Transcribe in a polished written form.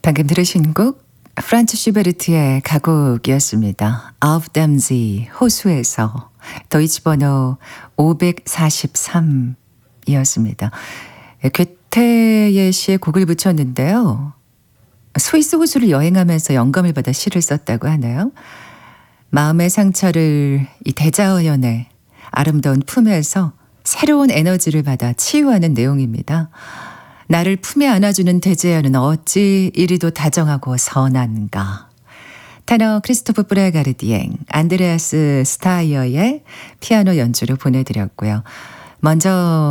방금 들으신 곡 프란츠 슈베르트의 가곡이었습니다. Auf dem See, 호수에서 도이치 번호 543이었습니다. 괴테의 시에 곡을 붙였는데요. 스위스 호수를 여행하면서 영감을 받아 시를 썼다고 하나요? 마음의 상처를 이 대자연의 아름다운 품에서 새로운 에너지를 받아 치유하는 내용입니다. 나를 품에 안아주는 대자연은 어찌 이리도 다정하고 선한가. 테너 크리스토프 브레가르디엥, 안드레아스 스타이어의 피아노 연주로 보내드렸고요. 먼저